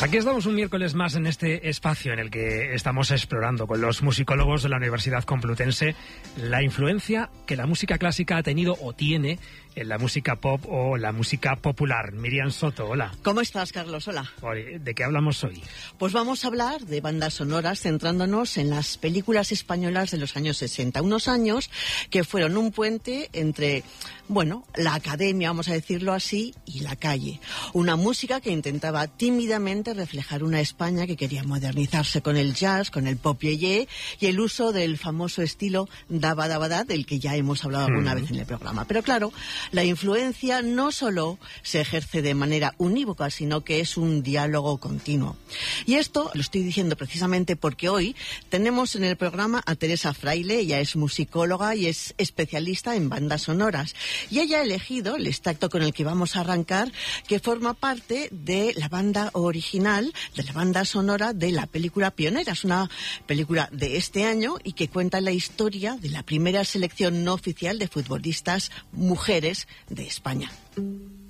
Pues aquí estamos un miércoles más en este espacio en el que estamos explorando con los musicólogos de la Universidad Complutense la influencia que la música clásica ha tenido o tiene en la música pop o la música popular. Miriam Soto, hola. ¿Cómo estás, Carlos? Hola. ¿De qué hablamos hoy? Pues vamos a hablar de bandas sonoras centrándonos en las películas españolas de los años 60. Unos años que fueron un puente entre, bueno, la academia, vamos a decirlo así, y la calle. Una música que intentaba tímidamente reflejar una España que quería modernizarse con el jazz, con el pop yeye y el uso del famoso estilo dabadabadá, del que ya hemos hablado alguna vez en el programa. Pero claro, la influencia no solo se ejerce de manera unívoca, sino que es un diálogo continuo. Y esto lo estoy diciendo precisamente porque hoy tenemos en el programa a Teresa Fraile. Ella es musicóloga y es especialista en bandas sonoras. Y ella ha elegido el extracto con el que vamos a arrancar, que forma parte de la banda original, de la banda sonora de la película Pionera. Es una película de este año y que cuenta la historia de la primera selección no oficial de futbolistas mujeres de España.